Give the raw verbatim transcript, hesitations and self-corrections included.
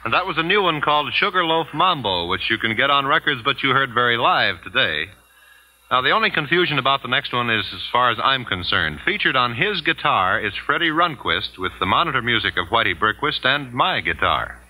And that was a new one called Sugarloaf Mambo, which you can get on records, but you heard very live today. Now, the only confusion about the next one is, as far as I'm concerned, featured on his guitar is Freddie Runquist with the monitor music of Whitey Berquist and my guitar.